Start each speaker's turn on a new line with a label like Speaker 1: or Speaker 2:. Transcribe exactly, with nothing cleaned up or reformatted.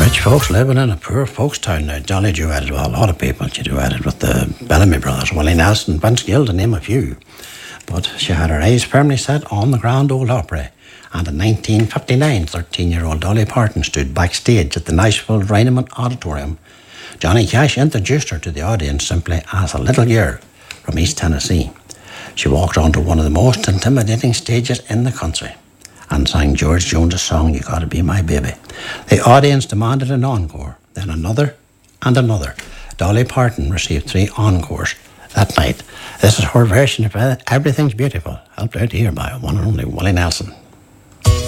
Speaker 1: Rich folks living in a poor folks town now. Dolly duetted with a lot of people. She duetted with the Bellamy brothers, Willie Nelson, Vince Gill, to name a few. But she had her eyes firmly set on the Grand Ole Opry. And in nineteen fifty-nine, thirteen-year-old Dolly Parton stood backstage at the Nashville Reineman Auditorium. Johnny Cash introduced her to the audience simply as a little girl from East Tennessee. She walked onto one of the most intimidating stages in the country and sang George Jones' song, You Gotta Be My Baby. The audience demanded an encore, then another and another. Dolly Parton received three encores that night. This is her version of Everything's Beautiful, helped out here by one and only Willie Nelson.